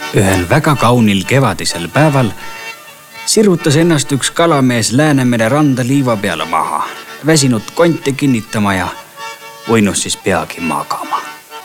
Ühel väga kaunil kevadisel päeval sirutas ennast üks kalamees Läänemere randa liiva peale maha, väsinud konte kinnitama ja võinus siis peagi magama.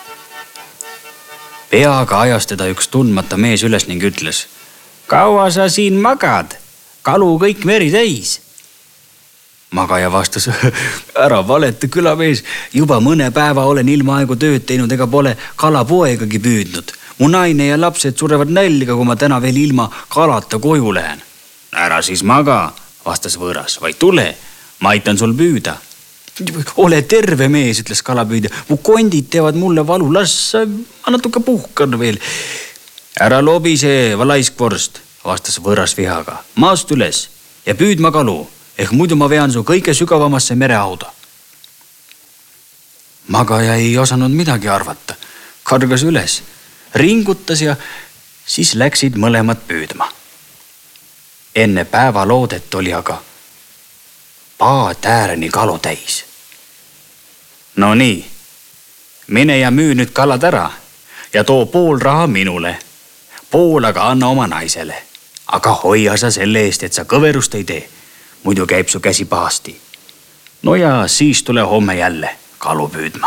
Peaga ajas teda üks tundmata mees üles ning ütles: "Kaua sa siin magad? Kalu kõik meri täis." Magaja vastas: "Ära valeta, külamees, juba mõne päeva olen ilmaaegu tööd teinud ega pole kalapoegagi püüdnud. Mu naine ja lapsed surevad nälga, kui ma täna veel ilma kalata koju lähen." "Ära siis maga," vastas võõras, "vaid tule, ma aitan sul püüda." "Ole terve mees," ütles kalapüüdja, "mu kondid teevad mulle valu, las ma natuke puhkan veel." "Ära lobise, valaiskvorst," vastas võõras vihaga. "Maast üles ja püüdma kalu, ehk muidu ma vean su kõige sügavamasse merehauda." Magaja ei osanud midagi arvata, kargas üles, ringutas ja siis läksid mõlemad püüdma. Enne päevaloodet oli aga paat ääreni kalu täis. "No nii, mine ja müü nüüd kalad ära ja too pool raha minule, pool aga anna oma naisele. Aga hoia sa selle eest, et sa kõverust ei tee, muidu käib su käsi pahasti. No ja siis tule homme jälle kalu püüdma."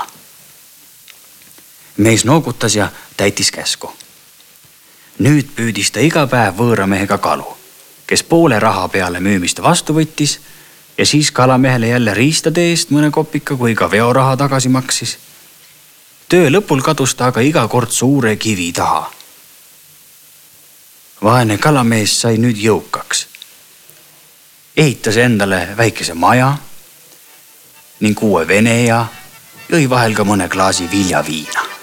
Mees noogutas ja täitis käsku. Nüüd püüdis ta iga päev võõra mehega kalu, kes poole raha peale müümist vastu võttis ja siis kalamehele jälle riistade eest mõne kopika kui ka veoraha tagasi maksis. Töö lõpul kadus ta aga iga kord suure kivi taha. Vaene kalamees sai nüüd jõukaks. Ehitas endale väikese maja ning uue vene ja jõi vahel ka mõne klaasi viljaviina.